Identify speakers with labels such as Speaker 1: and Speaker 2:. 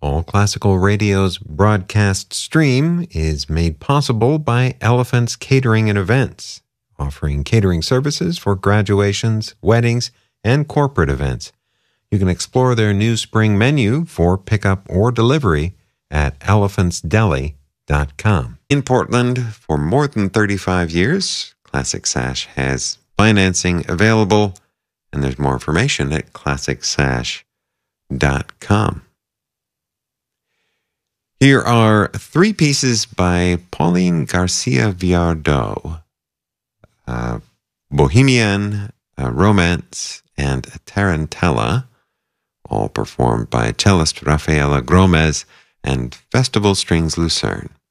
Speaker 1: All Classical Radio's broadcast stream is made possible by Elephant's Catering and Events, offering catering services for graduations, weddings, and corporate events. You can explore their new spring menu for pickup or delivery at elephantsdeli.com. In Portland, for more than 35 years, Classic Sash has financing available, and there's more information at classicsash.com. Here are three pieces by Pauline Garcia Viardot, Bohemian, Romance, and Tarantella, all performed by cellist Rafaela Gomez and Festival Strings Lucerne.